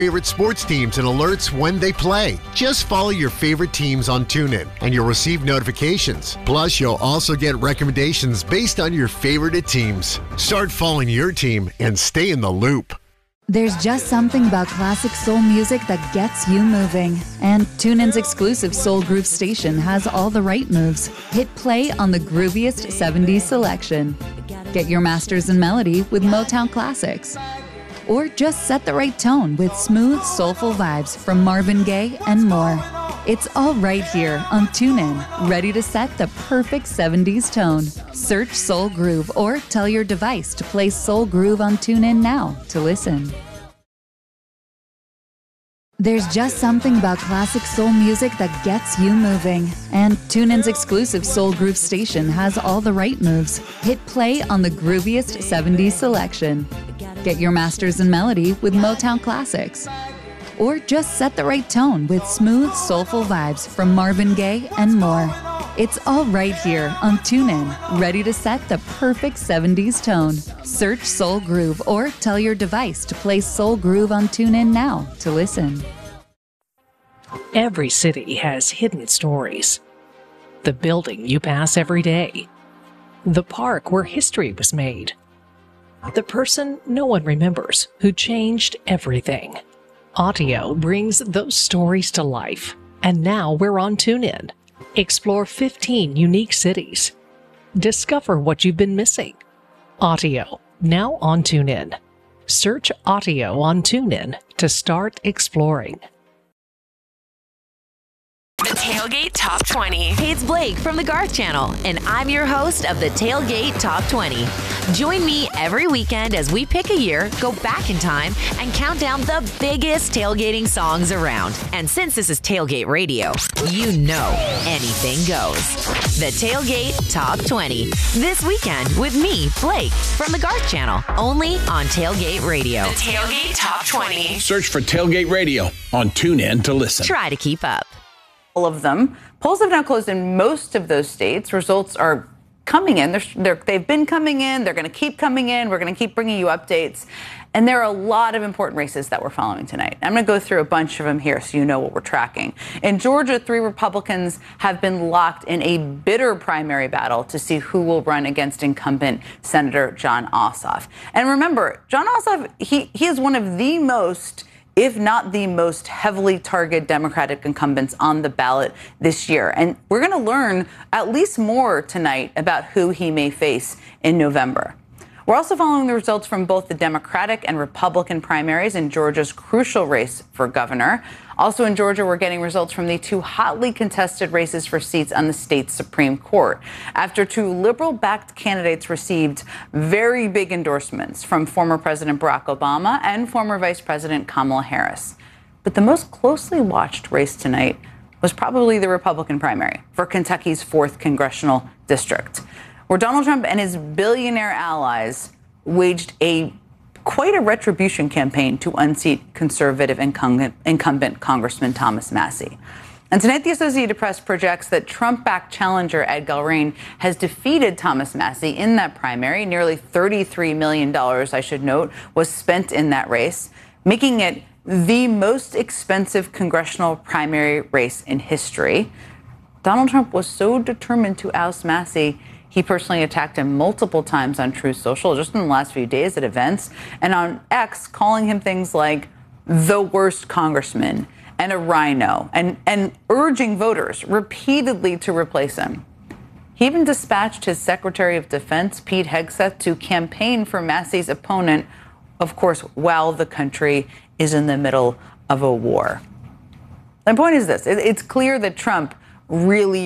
Favorite sports teams and alerts when they play. Just follow your favorite teams on TuneIn and you'll receive notifications. Plus, you'll also get recommendations based on your favorite teams. Start following your team and stay in the loop. There's just something about classic soul music that gets you moving. And TuneIn's exclusive Soul Groove station has all the right moves. Hit play on the grooviest 70s selection. Get your masters in melody with Motown Classics. Or just set the right tone with smooth, soulful vibes from Marvin Gaye and more. It's all right here on TuneIn, ready to set the perfect 70s tone. Search Soul Groove or tell your device to play Soul Groove on TuneIn now to listen. There's just something about classic soul music that gets you moving. And TuneIn's exclusive Soul Groove station has all the right moves. Hit play on the grooviest 70s selection. Get your masters in melody with Motown Classics. Or just set the right tone with smooth, soulful vibes from Marvin Gaye and more. It's all right here on TuneIn, ready to set the perfect 70s tone. Search Soul Groove or tell your device to play Soul Groove on TuneIn now to listen. Every city has hidden stories. The building you pass every day. The park where history was made. The person no one remembers who changed everything. Audio brings those stories to life. And now we're on TuneIn. Explore 15 unique cities. Discover what you've been missing. Audio, now on TuneIn. Search Audio on TuneIn to start exploring. The Tailgate Top 20. Hey, it's Blake from the Garth Channel, and I'm your host of the Tailgate Top 20. Join me every weekend as we pick a year, go back in time, and count down the biggest tailgating songs around. And since this is Tailgate Radio, you know anything goes. The Tailgate Top 20. This weekend with me, Blake, from the Garth Channel, only on Tailgate Radio. The Tailgate Top 20. Search for Tailgate Radio on TuneIn to listen. Try to keep up. All of them. Polls have now closed in most of those states. Results are coming in. They've been coming in. They're going to keep coming in. We're going to keep bringing you updates. And there are a lot of important races that we're following tonight. I'm going to go through a bunch of them here so you know what we're tracking. In Georgia, 3 Republicans have been locked in a bitter primary battle to see who will run against incumbent Senator Jon Ossoff. And remember, Jon Ossoff, he is one of the most, if not the most heavily targeted Democratic incumbents on the ballot this year. And we're going to learn at least more tonight about who he may face in November. We're also following the results from both the Democratic and Republican primaries in Georgia's crucial race for governor. Also in Georgia, we're getting results from the 2 hotly contested races for seats on the state's Supreme Court, after 2 liberal-backed candidates received very big endorsements from former President Barack Obama and former Vice President Kamala Harris. But the most closely watched race tonight was probably the Republican primary for Kentucky's 4th congressional district, where Donald Trump and his billionaire allies waged quite a retribution campaign to unseat conservative incumbent Congressman Thomas Massie. And tonight, the Associated Press projects that Trump-backed challenger Ed Galbraith has defeated Thomas Massie in that primary. Nearly $33 million, I should note, was spent in that race, making it the most expensive congressional primary race in history. Donald Trump was so determined to oust Massie, he personally attacked him multiple times on Truth Social just in the last few days at events, and on X, calling him things like the worst congressman and a rhino, and urging voters repeatedly to replace him. He even dispatched his Secretary of Defense, Pete Hegseth, to campaign for Massie's opponent, of course, while the country is in the middle of a war. The point is this. It's clear that Trump really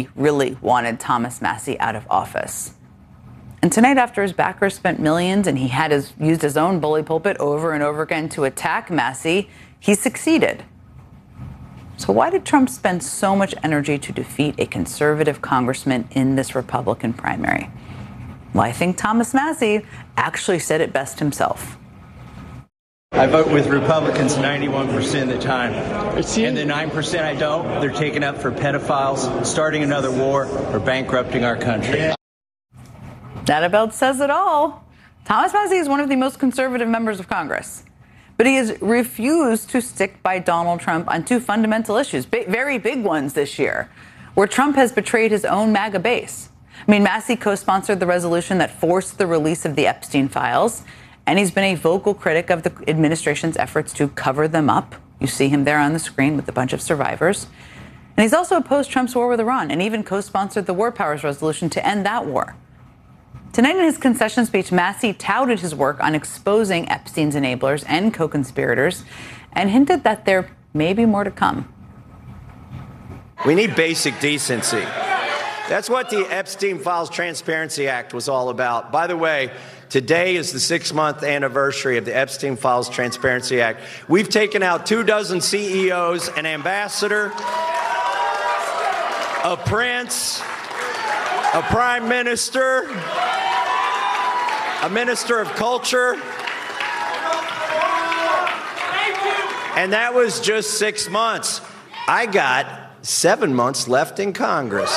wanted Thomas Massie out of office. And tonight, after his backers spent millions and he had used his own bully pulpit over and over again to attack Massie, he succeeded. So why did Trump spend so much energy to defeat a conservative congressman in this Republican primary? Well, I think Thomas Massie actually said it best himself. I vote with Republicans 91% of the time. And the 9% I don't, they're taken up for pedophiles, starting another war, or bankrupting our country. That about says it all. Thomas Massie is one of the most conservative members of Congress. But he has refused to stick by Donald Trump on two fundamental issues, very big ones this year, where Trump has betrayed his own MAGA base. I mean, Massey co-sponsored the resolution that forced the release of the Epstein files, and he's been a vocal critic of the administration's efforts to cover them up. You see him there on the screen with a bunch of survivors. And he's also opposed Trump's war with Iran and even co-sponsored the War Powers Resolution to end that war. Tonight in his concession speech, Massey touted his work on exposing Epstein's enablers and co-conspirators and hinted that there may be more to come. We need basic decency. That's what the Epstein Files Transparency Act was all about. By the way, today is the 6-month anniversary of the Epstein Files Transparency Act. We've taken out 24 CEOs, an ambassador, a prince, a prime minister, a minister of culture. And that was just 6 months. I got 7 months left in Congress.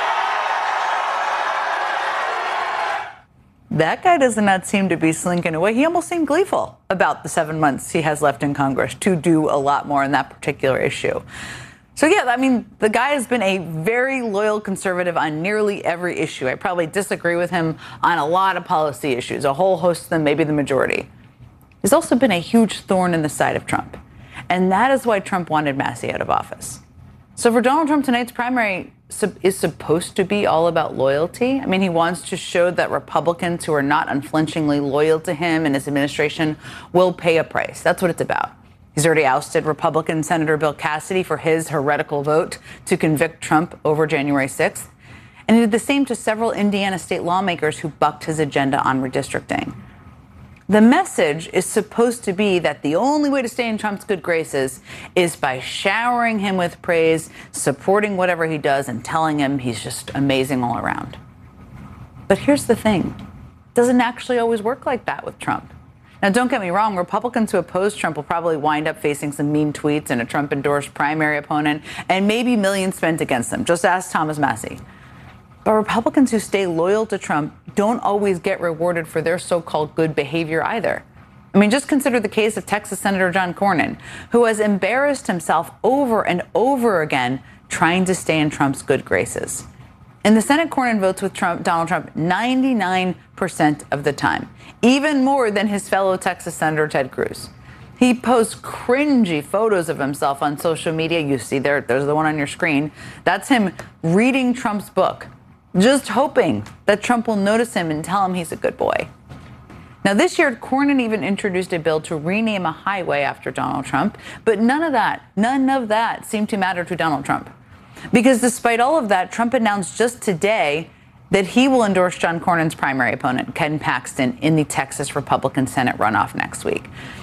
That guy does not seem to be slinking away. He almost seemed gleeful about the 7 months he has left in Congress to do a lot more on that particular issue. So, yeah, I mean, the guy has been a very loyal conservative on nearly every issue. I probably disagree with him on a lot of policy issues, a whole host of them, maybe the majority. He's also been a huge thorn in the side of Trump. And that is why Trump wanted Massey out of office. So for Donald Trump, tonight's primary is supposed to be all about loyalty. I mean, he wants to show that Republicans who are not unflinchingly loyal to him and his administration will pay a price. That's what it's about. He's already ousted Republican Senator Bill Cassidy for his heretical vote to convict Trump over January 6th. And he did the same to several Indiana state lawmakers who bucked his agenda on redistricting. The message is supposed to be that the only way to stay in Trump's good graces is by showering him with praise, supporting whatever he does, and telling him he's just amazing all around. But here's the thing. It doesn't actually always work like that with Trump. Now, don't get me wrong, Republicans who oppose Trump will probably wind up facing some mean tweets and a Trump-endorsed primary opponent, and maybe millions spent against them. Just ask Thomas Massey. But Republicans who stay loyal to Trump don't always get rewarded for their so-called good behavior either. I mean, just consider the case of Texas Senator John Cornyn, who has embarrassed himself over and over again trying to stay in Trump's good graces. In the Senate, Cornyn votes with Donald Trump 99% of the time, even more than his fellow Texas Senator Ted Cruz. He posts cringy photos of himself on social media. You see there's the one on your screen. That's him reading Trump's book, just hoping that Trump will notice him and tell him he's a good boy. Now, this year, Cornyn even introduced a bill to rename a highway after Donald Trump, but none of that seemed to matter to Donald Trump. Because despite all of that, Trump announced just today that he will endorse John Cornyn's primary opponent, Ken Paxton, in the Texas Republican Senate runoff next week.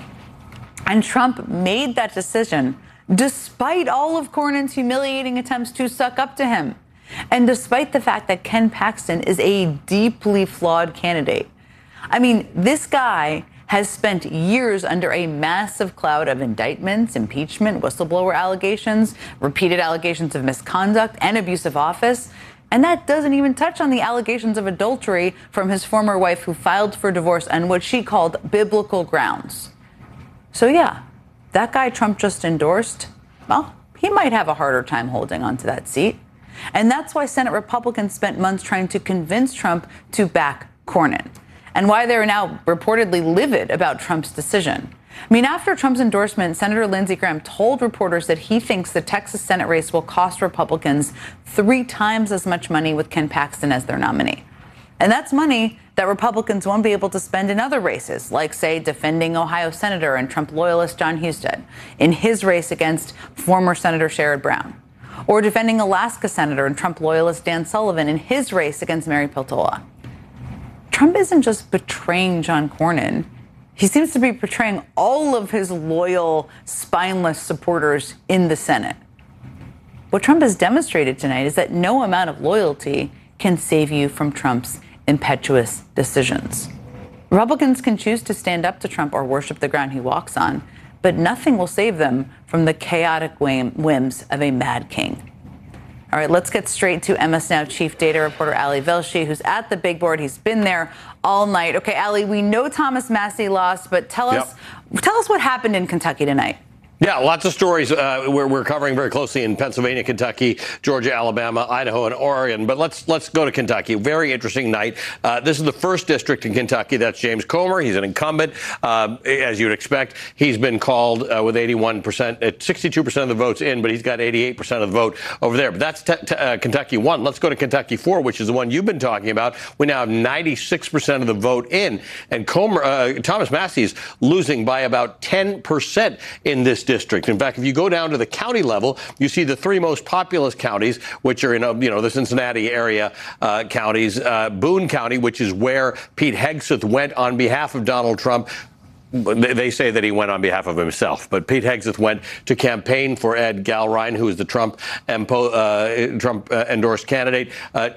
And Trump made that decision despite all of Cornyn's humiliating attempts to suck up to him, and despite the fact that Ken Paxton is a deeply flawed candidate. I mean, this guy has spent years under a massive cloud of indictments, impeachment, whistleblower allegations, repeated allegations of misconduct and abuse of office. And that doesn't even touch on the allegations of adultery from his former wife, who filed for divorce on what she called biblical grounds. So, yeah, that guy Trump just endorsed, well, he might have a harder time holding onto that seat. And that's why Senate Republicans spent months trying to convince Trump to back Cornyn, and why they're now reportedly livid about Trump's decision. I mean, after Trump's endorsement, Senator Lindsey Graham told reporters that he thinks the Texas Senate race will cost Republicans 3 times as much money with Ken Paxton as their nominee. And that's money that Republicans won't be able to spend in other races, like, say, defending Ohio Senator and Trump loyalist Jon Husted in his race against former Senator Sherrod Brown, or defending Alaska Senator and Trump loyalist Dan Sullivan in his race against Mary Peltola. Trump isn't just betraying John Cornyn. He seems to be betraying all of his loyal, spineless supporters in the Senate. What Trump has demonstrated tonight is that no amount of loyalty can save you from Trump's impetuous decisions. Republicans can choose to stand up to Trump or worship the ground he walks on, but nothing will save them from the chaotic whims of a mad king. All right, let's get straight to MS Now chief data reporter Ali Velshi, who's at the big board. He's been there all night. Okay, Ali, we know Thomas Massie lost, but tell us what happened in Kentucky tonight. Yeah, lots of stories we're covering very closely in Pennsylvania, Kentucky, Georgia, Alabama, Idaho, and Oregon. But let's go to Kentucky. Very interesting night. This is the first district in Kentucky. That's James Comer. He's an incumbent, as you'd expect. He's been called with 81%, 62% of the votes in, but he's got 88% of the vote over there. But that's Kentucky 1. Let's go to Kentucky 4, which is the one you've been talking about. We now have 96% of the vote in, and Thomas Massie's losing by about 10% in this district. In fact, if you go down to the county level, you see the three most populous counties, which are in the Cincinnati area counties. Boone County, which is where Pete Hegseth went on behalf of Donald Trump. They say that he went on behalf of himself, but Pete Hegseth went to campaign for Ed Galrein, who is the Trump endorsed candidate.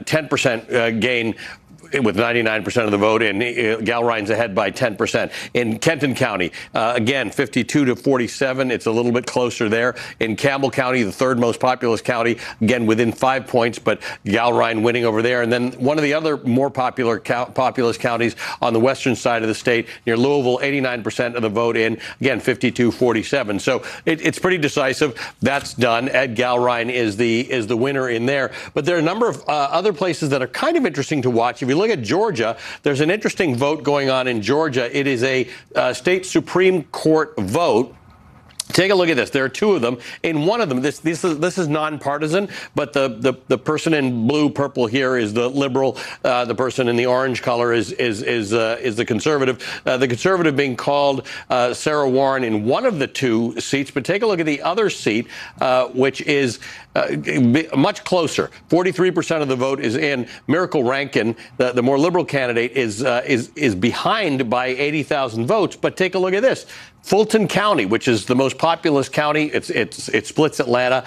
10% gain with 99% of the vote, and Galrein's ahead by 10%. In Kenton County, again, 52 to 47. It's a little bit closer there. In Campbell County, the third most populous county, again, within 5 points, but Galrein winning over there. And then one of the other more populous counties on the western side of the state, near Louisville, 89% of the vote in, again, 52-47. So it's pretty decisive. That's done. Ed Galrein is the winner in there. But there are a number of other places that are kind of interesting to watch. If you look at Georgia, there's an interesting vote going on in Georgia. It is a state Supreme Court vote. Take a look at this. There are two of them. In one of them, this is nonpartisan, but the person in blue purple here is the liberal. The person in the orange color is the conservative. The conservative being called Sarah Warren in one of the two seats. But take a look at the other seat, which is much closer. 43% of the vote is in. Miracle Rankin, the more liberal candidate, is behind by 80,000 votes. But take a look at this. Fulton County, which is the most populous county, it splits Atlanta.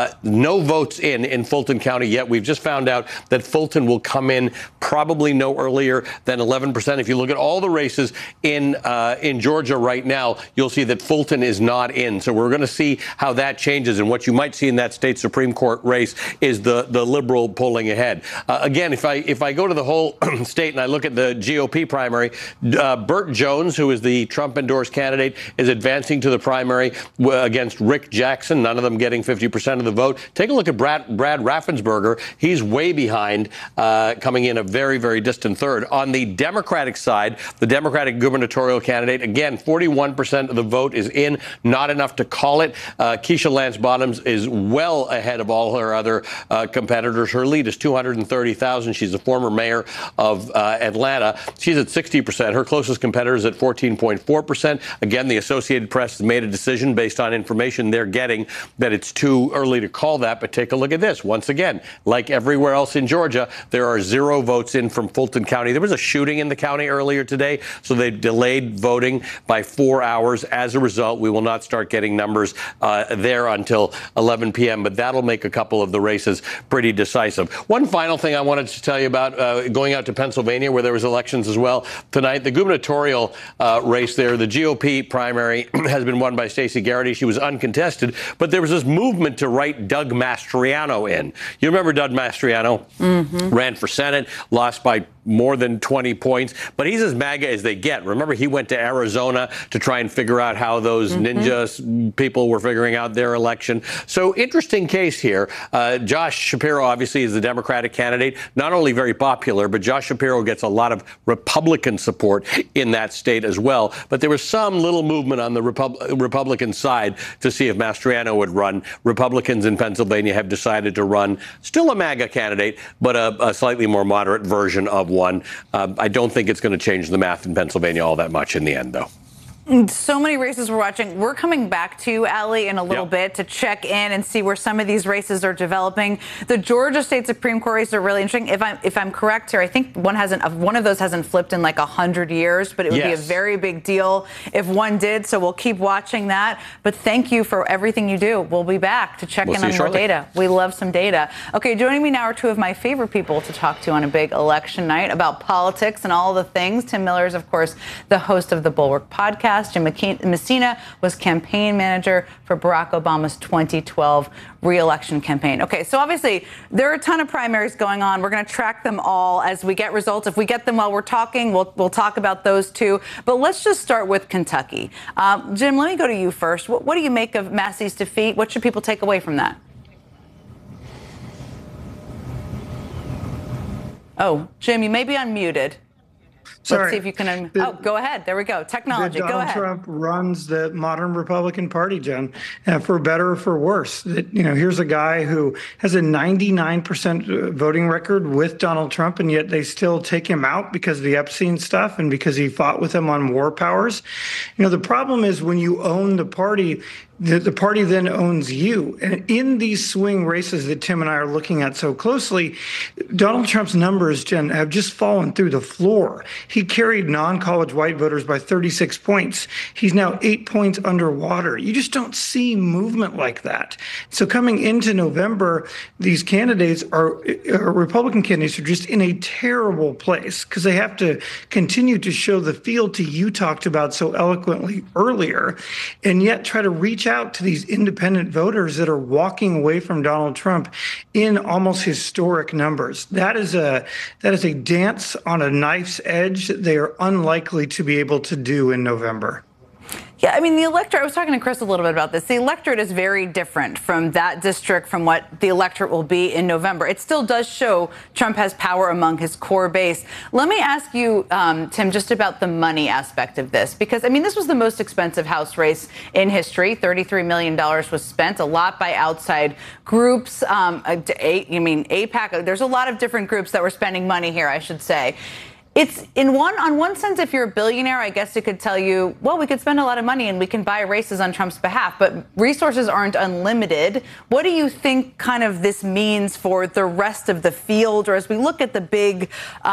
No votes in Fulton County yet. We've just found out that Fulton will come in probably no earlier than 11%. If you look at all the races in Georgia right now, you'll see that Fulton is not in. So we're going to see how that changes. And what you might see in that state Supreme Court race is the liberal pulling ahead. Again, if I go to the whole state and I look at the GOP primary, Burt Jones, who is the Trump-endorsed candidate, is advancing to the primary against Rick Jackson, none of them getting 50% of the vote. Take a look at Brad Raffensperger. He's way behind, coming in a very, very distant third. On the Democratic side, the Democratic gubernatorial candidate, again, 41% of the vote is in, not enough to call it. Keisha Lance Bottoms is well ahead of all her other competitors. Her lead is 230,000. She's a former mayor of Atlanta. She's at 60%. Her closest competitor is at 14.4%. Again, the Associated Press has made a decision based on information they're getting that it's too early to call that. But take a look at this. Once again, like everywhere else in Georgia, there are 0 votes in from Fulton County. There was a shooting in the county earlier today, so they delayed voting by 4 hours. As a result, we will not start getting numbers there until 11 p.m., but that'll make a couple of the races pretty decisive. One final thing I wanted to tell you about, going out to Pennsylvania, where there was elections as well tonight, the gubernatorial race there, the GOP primary has been won by Stacey Garrity. She was uncontested, but there was this movement to write Doug Mastriano in. You remember Doug Mastriano? Mm-hmm. Ran for Senate, lost by more than 20 points, but he's as MAGA as they get. Remember, he went to Arizona to try and figure out how those ninja people were figuring out their election. So interesting case here. Josh Shapiro obviously is the Democratic candidate, not only very popular, but Josh Shapiro gets a lot of Republican support in that state as well. But there was some little movement on the Republican side to see if Mastriano would run. Republicans in Pennsylvania have decided to run still a MAGA candidate, but a slightly more moderate version of one. I don't think it's going to change the math in Pennsylvania all that much in the end, though. So many races we're watching. We're coming back to you, Ali, in a little bit to check in and see where some of these races are developing. The Georgia State Supreme Court races are really interesting. If I'm correct here, I think one of those hasn't flipped in like 100 years, but it would be a very big deal if one did. So we'll keep watching that. But thank you for everything you do. We'll be back to check in on more data. We love some data. Okay, joining me now are two of my favorite people to talk to on a big election night about politics and all the things. Tim Miller is, of course, the host of the Bulwark podcast. past. Jim Messina was campaign manager for Barack Obama's 2012 re-election campaign. Okay, so obviously there are a ton of primaries going on. We're going to track them all as we get results. If we get them while we're talking, we'll talk about those too. But let's just start with Kentucky. Jim, let me go to you first. What do you make of Massey's defeat? What should people take away from that? Oh, Jim, you may be unmuted. Sorry. Let's see if you can. Go ahead. There we go. Technology. Go ahead. Donald Trump runs the modern Republican Party, Jen, for better or for worse. Here's a guy who has a 99% voting record with Donald Trump, and yet they still take him out because of the Epstein stuff and because he fought with him on war powers. The problem is when you own the party, the party then owns you. And in these swing races that Tim and I are looking at so closely, Donald Trump's numbers, Jen, have just fallen through the floor. He carried non-college white voters by 36 points. He's now 8 points underwater. You just don't see movement like that. So coming into November, these candidates Republican candidates are just in a terrible place because they have to continue to show the fealty you talked about so eloquently earlier, and yet try to reach out to these independent voters that are walking away from Donald Trump in almost historic numbers. That is a dance on a knife's edge that they are unlikely to be able to do in November. Yeah, I mean, the electorate, I was talking to Chris a little bit about this. The electorate is very different from that district, from what the electorate will be in November. It still does show Trump has power among his core base. Let me ask you, Tim, just about the money aspect of this, because, I mean, this was the most expensive House race in history. $33 million was spent, a lot by outside groups. AIPAC, there's a lot of different groups that were spending money here, I should say. It's on one sense, if you're a billionaire, I guess it could tell you, well, we could spend a lot of money and we can buy races on Trump's behalf, but resources aren't unlimited. What do you think kind of this means for the rest of the field, or as we look at the big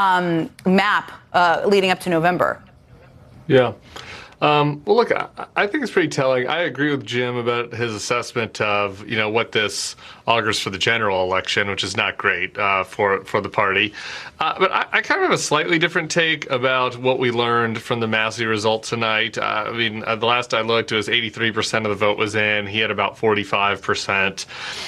map leading up to November? Yeah. Well, look, I think it's pretty telling. I agree with Jim about his assessment of, what this augurs for the general election, which is not great for the party. But I kind of have a slightly different take about what we learned from the Massey result tonight. The last I looked, it was 83% of the vote was in. He had about 45%.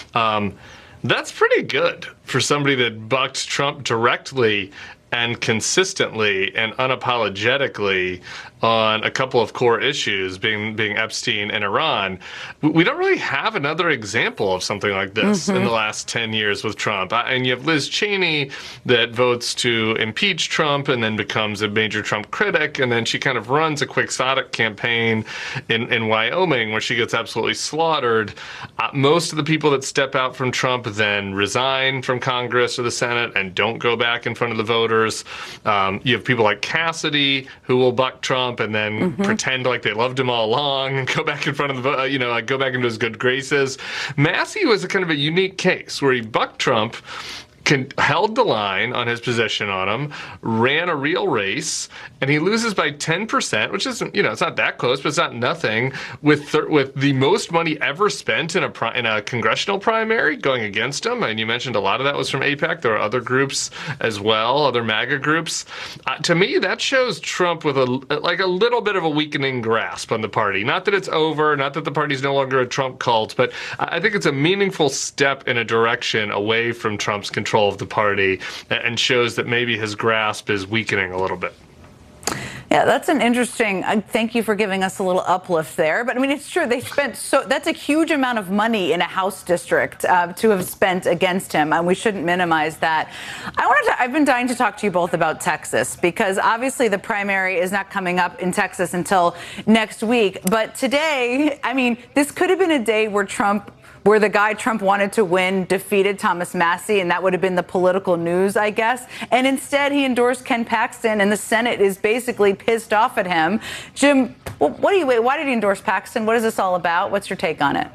That's pretty good for somebody that bucked Trump directly and consistently and unapologetically on a couple of core issues, being Epstein and Iran. We don't really have another example of something like this in the last 10 years with Trump. And you have Liz Cheney that votes to impeach Trump and then becomes a major Trump critic, and then she kind of runs a quixotic campaign in Wyoming where she gets absolutely slaughtered. Most of the people that step out from Trump then resign from Congress or the Senate and don't go back in front of the voters. You have people like Cassidy who will buck Trump and then pretend like they loved him all along and go back in front of the, go back into his good graces. Massey was a kind of a unique case where he bucked Trump, held the line on his position on him, ran a real race, and he loses by 10%, which isn't, it's not that close, but it's not nothing, with the most money ever spent in a congressional primary going against him. And you mentioned a lot of that was from AIPAC. There are other groups as well, other MAGA groups. To me, that shows Trump with a little bit of a weakening grasp on the party. Not that it's over, not that the party's no longer a Trump cult, but I think it's a meaningful step in a direction away from Trump's control of the party, and shows that maybe his grasp is weakening a little bit. Yeah, that's an interesting, thank you for giving us a little uplift there. But I mean, it's true, they spent that's a huge amount of money in a House district to have spent against him, and we shouldn't minimize that. I've been dying to talk to you both about Texas, because obviously the primary is not coming up in Texas until next week. But today, I mean, this could have been a day where the guy Trump wanted to win defeated Thomas Massey, and that would have been the political news, I guess. And instead, he endorsed Ken Paxton, and the Senate is basically pissed off at him. Jim, why did he endorse Paxton? What is this all about? What's your take on it?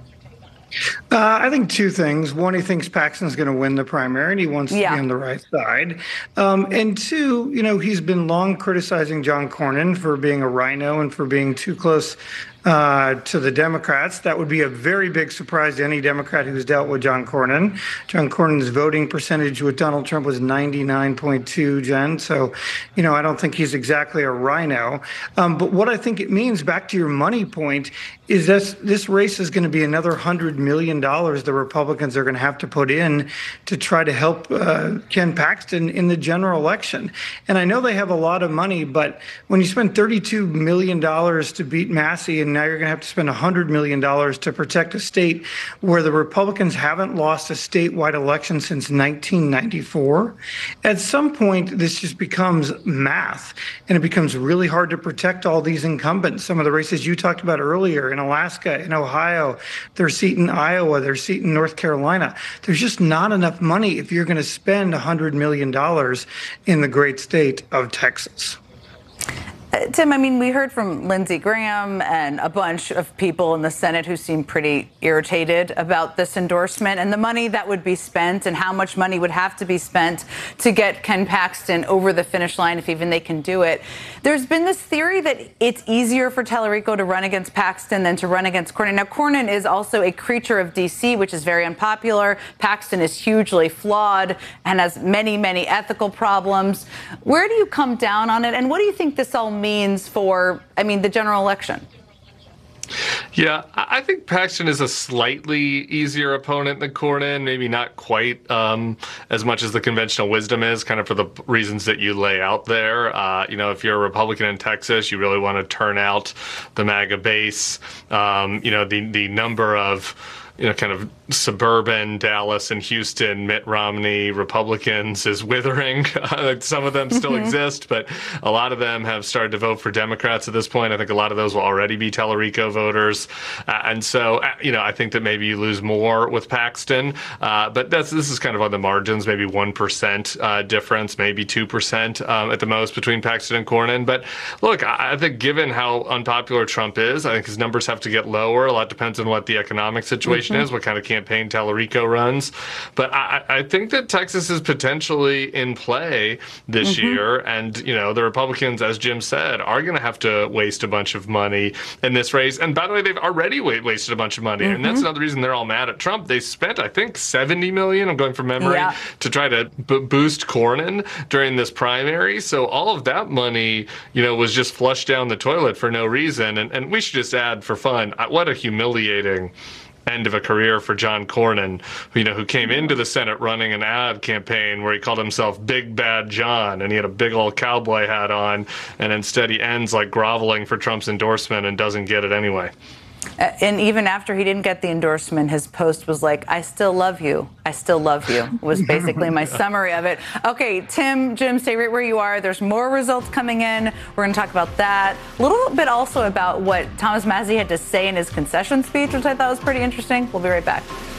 I think two things. One, he thinks Paxton's going to win the primary, and he wants to be on the right side. And two, he's been long criticizing John Cornyn for being a rhino and for being too close to the Democrats. That would be a very big surprise to any Democrat who's dealt with John Cornyn. John Cornyn's voting percentage with Donald Trump was 99.2, Jen. So, I don't think he's exactly a rhino. But what I think it means, back to your money point, is this race is going to be another $100 million the Republicans are going to have to put in to try to help Ken Paxton in the general election. And I know they have a lot of money, but when you spend $32 million to beat Massey, and now you're going to have to spend $100 million to protect a state where the Republicans haven't lost a statewide election since 1994, at some point this just becomes math, and it becomes really hard to protect all these incumbents. Some of the races you talked about earlier in Alaska, in Ohio, their seat in Iowa, their seat in North Carolina. There's just not enough money if you're going to spend $100 million in the great state of Texas. Tim, we heard from Lindsey Graham and a bunch of people in the Senate who seem pretty irritated about this endorsement and the money that would be spent and how much money would have to be spent to get Ken Paxton over the finish line, if even they can do it. There's been this theory that it's easier for Tallarico to run against Paxton than to run against Cornyn. Now, Cornyn is also a creature of D.C., which is very unpopular. Paxton is hugely flawed and has many, many ethical problems. Where do you come down on it, and what do you think this all means for, the general election? Yeah, I think Paxton is a slightly easier opponent than Cornyn, maybe not quite as much as the conventional wisdom is, kind of for the reasons that you lay out there. If you're a Republican in Texas, you really want to turn out the MAGA base. The number of kind of suburban Dallas and Houston Mitt Romney Republicans is withering. Some of them still exist, but a lot of them have started to vote for Democrats at this point. I think a lot of those will already be Tallarico voters. And so, I think that maybe you lose more with Paxton. But this is kind of on the margins, maybe 1% difference, maybe 2% at the most between Paxton and Cornyn. But look, I think given how unpopular Trump is, I think his numbers have to get lower. A lot depends on what the economic situation is, what kind of campaign Tallarico runs. But I think that Texas is potentially in play this year. And, the Republicans, as Jim said, are going to have to waste a bunch of money in this race. And by the way, they've already wasted a bunch of money. And that's another reason they're all mad at Trump. They spent, I think, $70 million, I'm going from memory, to try to boost Cornyn during this primary. So all of that money, was just flushed down the toilet for no reason. And we should just add for fun, what a humiliating end of a career for John Cornyn, who came into the Senate running an ad campaign where he called himself Big Bad John, and he had a big old cowboy hat on, and instead he ends like groveling for Trump's endorsement and doesn't get it anyway. And even after he didn't get the endorsement, his post was like, "I still love you. I still love you," was basically my summary of it. Okay, Tim, Jim, stay right where you are. There's more results coming in. We're going to talk about that. A little bit also about what Thomas Massie had to say in his concession speech, which I thought was pretty interesting. We'll be right back.